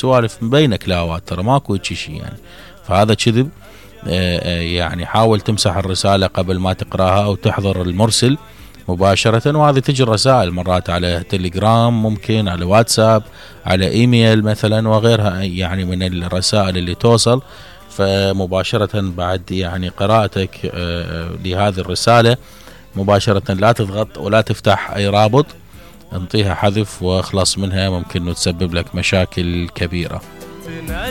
سوالف مبينة كلاوات، ترى ماكو شيء يعني، فهذا كذب. يعني حاول تمسح الرسالة قبل ما تقراها أو تحضر المرسل مباشرة. وهذه تجي الرسائل مرات على تليجرام، ممكن على واتساب، على ايميل مثلا وغيرها يعني من الرسائل اللي توصل. فمباشرة بعد يعني قراءتك لهذه الرسالة مباشرة لا تضغط ولا تفتح أي رابط، انطيها حذف واخلص منها، ممكن تسبب لك مشاكل كبيرة.